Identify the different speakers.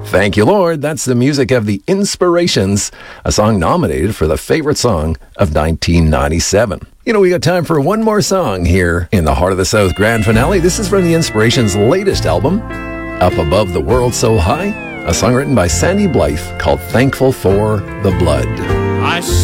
Speaker 1: Thank you, Lord. That's the music of The Inspirations, a song nominated for the favorite song of 1997. You know, we got time for one more song here in the Heart of the South grand finale. This is from The Inspirations' latest album, Up Above the World So High, a song written by Sandy Blythe called Thankful for the Blood.